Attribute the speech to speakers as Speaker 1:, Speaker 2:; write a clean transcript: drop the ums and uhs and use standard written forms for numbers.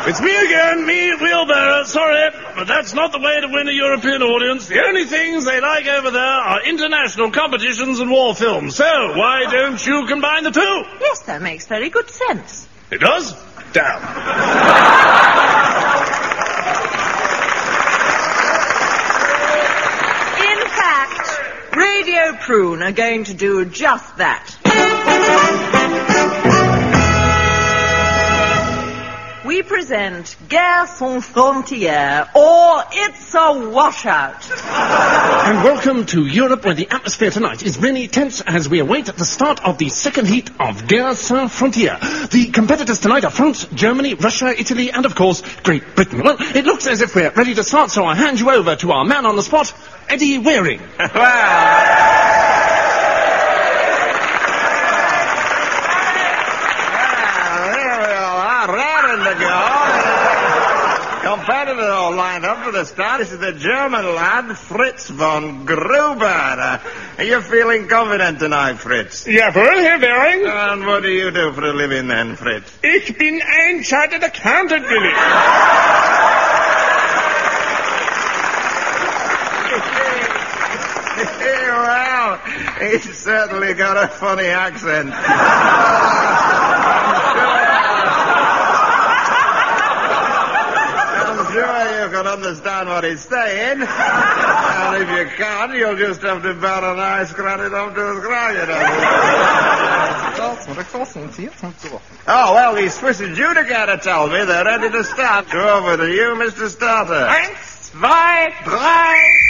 Speaker 1: It's me again, me, wheelbarrow. Sorry, but that's not the way to win a European audience. The only things they like over there are international competitions and war films. So, why don't you combine the two?
Speaker 2: Yes, that makes very good sense.
Speaker 1: It does? Damn.
Speaker 2: In fact, Radio Prune are going to do just that. We present Guerre sans frontières, or It's a Washout.
Speaker 3: And welcome to Europe, where the atmosphere tonight is really tense as we await the start of the second heat of Guerre sans frontières. The competitors tonight are France, Germany, Russia, Italy, and of course, Great Britain. Well, it looks as if we're ready to start, so I'll hand you over to our man on the spot, Eddie Waring.
Speaker 4: Competitors all lined up for the start. This is the German lad, Fritz von Gruber. Are you feeling confident tonight, Fritz?
Speaker 5: Jawohl, Herr Waring.
Speaker 4: And what do you do for a living then, Fritz?
Speaker 5: Ich bin ein chartered accountant, Willy.
Speaker 4: Well, he's certainly got a funny accent. I'm sure you can understand what he's saying. And if you can't, you'll just have to bet a nice credit up to his ground, you know. Oh, well, these Swiss adjudicator told me they're ready to start. Go over to you, Mr. Starter.
Speaker 5: 1, 2, 3...